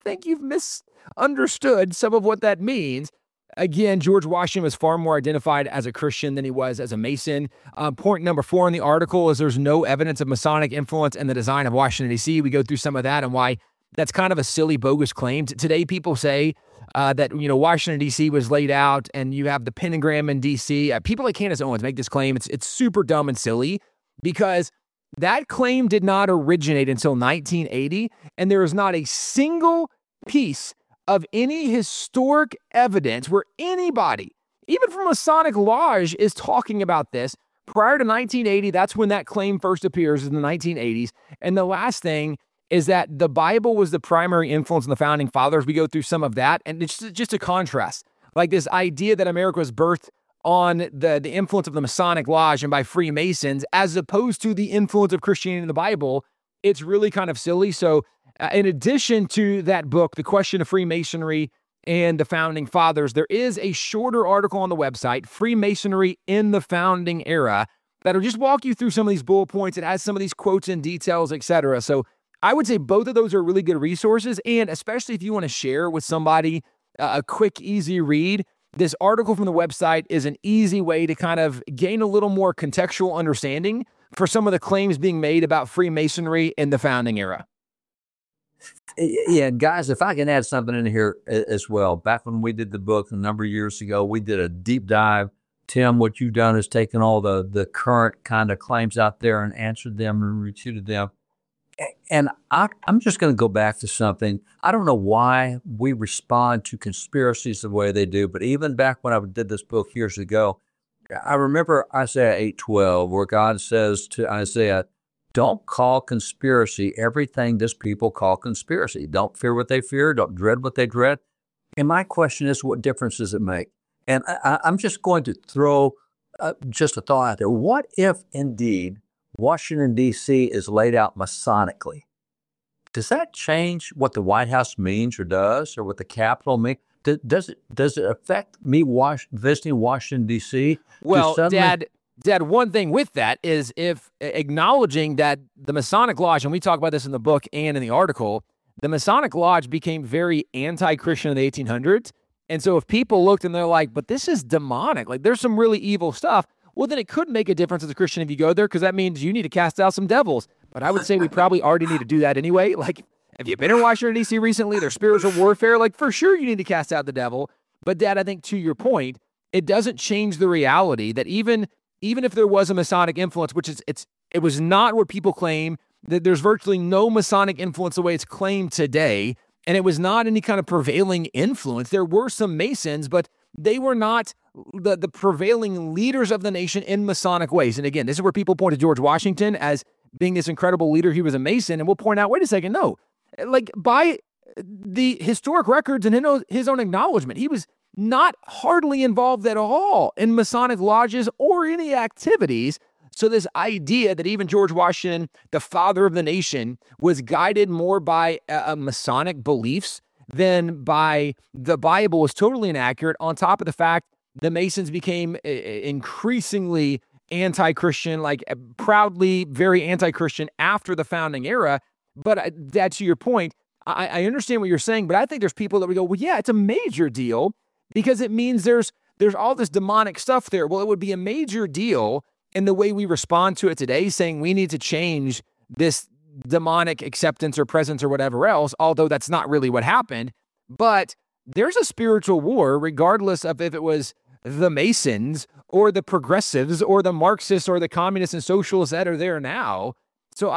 think you've misunderstood some of what that means. Again, George Washington was far more identified as a Christian than he was as a Mason. Point number 4 in the article is there's no evidence of Masonic influence in the design of Washington, D.C. We go through some of that and why that's kind of a silly, bogus claim. Today, people say that, Washington, D.C. was laid out and you have the pentagram in D.C. People like Candace Owens make this claim. It's super dumb and silly because that claim did not originate until 1980, and there is not a single piece of any historic evidence where anybody, even from Masonic Lodge, is talking about this. Prior to 1980, that's when that claim first appears in the 1980s. And the last thing is that the Bible was the primary influence in the Founding Fathers. We go through some of that, and it's just a contrast. Like this idea that America was birthed on the influence of the Masonic Lodge and by Freemasons, as opposed to the influence of Christianity in the Bible, it's really kind of silly. So in addition to that book, The Question of Freemasonry and the Founding Fathers, there is a shorter article on the website, Freemasonry in the Founding Era, that'll just walk you through some of these bullet points. It has some of these quotes and details, etc. So I would say both of those are really good resources, and especially if you want to share with somebody a quick, easy read, this article from the website is an easy way to kind of gain a little more contextual understanding for some of the claims being made about Freemasonry in the Founding Era. Yeah, guys, if I can add something in here as well. Back when we did the book a number of years ago, we did a deep dive. Tim, what you've done is taken all the current kind of claims out there and answered them and refuted them. And I'm just going to go back to something. I don't know why we respond to conspiracies the way they do, but even back when I did this book years ago, I remember Isaiah 8:12, where God says to Isaiah, don't call conspiracy everything this people call conspiracy. Don't fear what they fear. Don't dread what they dread. And my question is, what difference does it make? And I'm just going to throw just a thought out there. What if indeed Washington, D.C. is laid out Masonically? Does that change what the White House means or does, or what the Capitol means? Does it affect me visiting Washington, D.C.? Well, Dad, one thing with that is if acknowledging that the Masonic Lodge, and we talk about this in the book and in the article, the Masonic Lodge became very anti-Christian in the 1800s. And so if people looked and they're like, but this is demonic, like there's some really evil stuff, well, then it could make a difference as a Christian if you go there, because that means you need to cast out some devils. But I would say we probably already need to do that anyway. Like, if you've been in Washington, D.C. recently, there's spiritual warfare, like for sure you need to cast out the devil. But Dad, I think to your point, it doesn't change the reality that even if there was a Masonic influence, which it was not what people claim, that there's virtually no Masonic influence the way it's claimed today, and it was not any kind of prevailing influence. There were some Masons, but they were not the prevailing leaders of the nation in Masonic ways. And again, this is where people point to George Washington as being this incredible leader. He was a Mason, and we'll point out, wait a second, no. Like, by the historic records and his own acknowledgement, he was not hardly involved at all in Masonic lodges or any activities. So this idea that even George Washington, the father of the nation, was guided more by Masonic beliefs than by the Bible is totally inaccurate, on top of the fact the Masons became increasingly anti-Christian, like proudly very anti-Christian after the Founding Era. But Dad, to your point, I understand what you're saying, but I think there's people that would go, well, yeah, it's a major deal because it means there's all this demonic stuff there. Well, it would be a major deal in the way we respond to it today, saying we need to change this demonic acceptance or presence or whatever else, although that's not really what happened. But there's a spiritual war, regardless of if it was the Masons or the progressives or the Marxists or the communists and socialists that are there now. So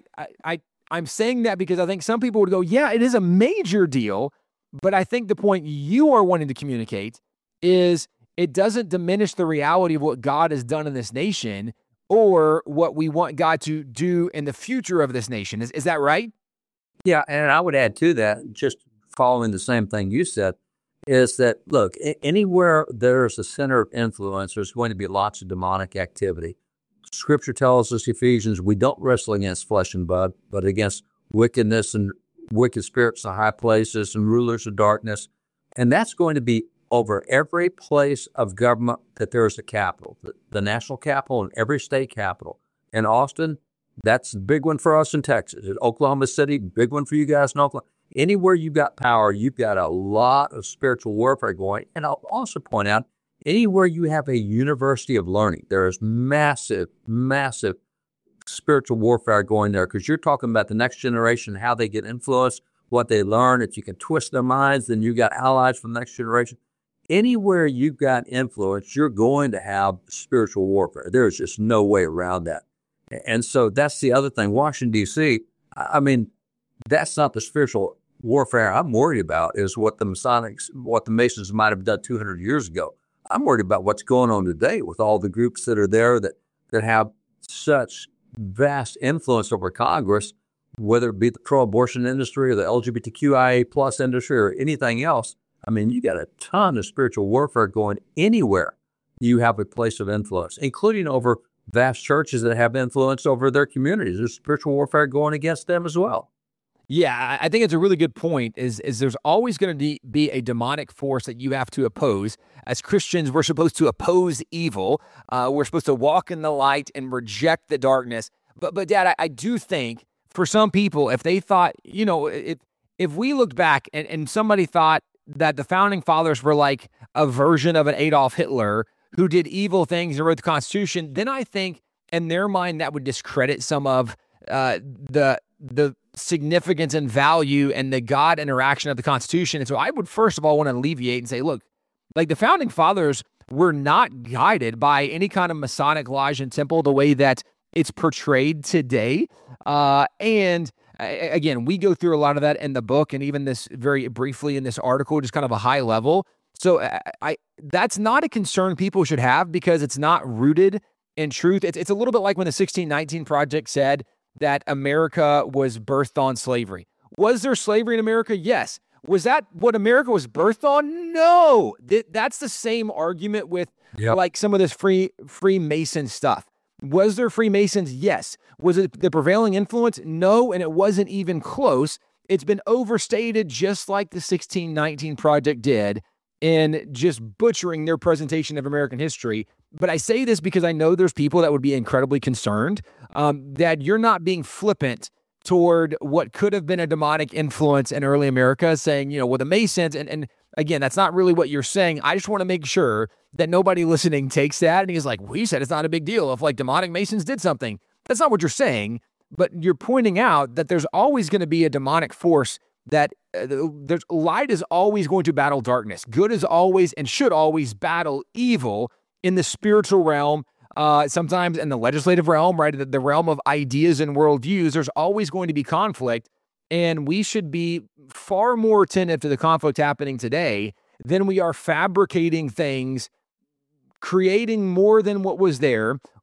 I'm saying that because I think some people would go, yeah, it is a major deal. But I think the point you are wanting to communicate is it doesn't diminish the reality of what God has done in this nation or what we want God to do in the future of this nation. Is that right? Yeah, and I would add to that, just following the same thing you said, is that, look, anywhere there's a center of influence, there's going to be lots of demonic activity. Scripture tells us, Ephesians, we don't wrestle against flesh and blood, but against wickedness and wicked spirits in high places and rulers of darkness. And that's going to be over every place of government that there is a capital, the national capital and every state capital. In Austin, that's a big one for us in Texas. In Oklahoma City, big one for you guys in Oklahoma. Anywhere you've got power, you've got a lot of spiritual warfare going. And I'll also point out, anywhere you have a university of learning, there is massive, massive spiritual warfare going there, because you're talking about the next generation, how they get influenced, what they learn. If you can twist their minds, then you got allies from the next generation. Anywhere you've got influence, you're going to have spiritual warfare. There's just no way around that. And so that's the other thing. Washington, D.C., I mean, that's not the spiritual warfare I'm worried about, is what the Masons might have done 200 years ago. I'm worried about what's going on today with all the groups that are there that have such vast influence over Congress, whether it be the pro-abortion industry or the LGBTQIA plus industry or anything else. I mean, you got a ton of spiritual warfare going anywhere you have a place of influence, including over vast churches that have influence over their communities. There's spiritual warfare going against them as well. Yeah, I think it's a really good point, is there's always going to be a demonic force that you have to oppose. As Christians, we're supposed to oppose evil. We're supposed to walk in the light and reject the darkness. But Dad, I do think for some people, if they thought, if we looked back and somebody thought that the founding fathers were like a version of an Adolf Hitler who did evil things and wrote the Constitution, then I think in their mind that would discredit some of the significance and value and the God interaction of the Constitution. And so I would first of all want to alleviate and say, look, like the founding fathers were not guided by any kind of Masonic lodge and temple the way that it's portrayed today. And again, we go through a lot of that in the book, and even this very briefly in this article, just kind of a high level. So that's not a concern people should have, because it's not rooted in truth. It's a little bit like when the 1619 Project said that America was birthed on slavery. Was there slavery in America? Yes. Was that what America was birthed on? No. That's the same argument with like some of this Freemason stuff. Was there Freemasons? Yes. Was it the prevailing influence? No, and it wasn't even close. It's been overstated, just like the 1619 Project did, in just butchering their presentation of American history. But I say this because I know there's people that would be incredibly concerned that you're not being flippant toward what could have been a demonic influence in early America, saying, well, the Masons, and again, that's not really what you're saying. I just want to make sure that nobody listening takes that and he's like, well, you said it's not a big deal if like demonic Masons did something. That's not what you're saying, but you're pointing out that there's always going to be a demonic force, that there's light is always going to battle darkness. Good is always and should always battle evil in the spiritual realm, sometimes in the legislative realm, right? The realm of ideas and worldviews. There's always going to be conflict, and we should be far more attentive to the conflict happening today than we are fabricating things, creating more than what was there,